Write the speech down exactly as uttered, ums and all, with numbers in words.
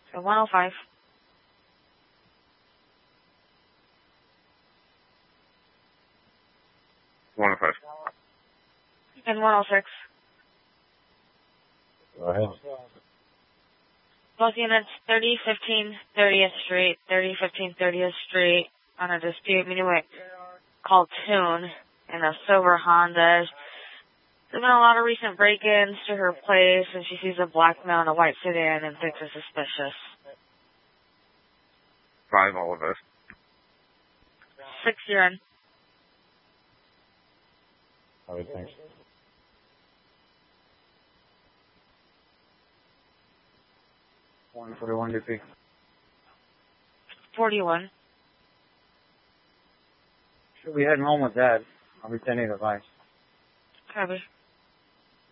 So one oh five. one oh five. And one oh six. Go ahead. Both units, thirty fifteen thirtieth Street, thirty fifteen thirtieth Street, on a dispute minuet called Tune in a silver Honda. There's been a lot of recent break-ins to her place, and she sees a black male in a white sedan and thinks it's suspicious. Five, all of us. Six, you're in. All right, thanks. one forty-one D P. forty-one. Should be heading home with Dad. I'll be sending the advice. Copy.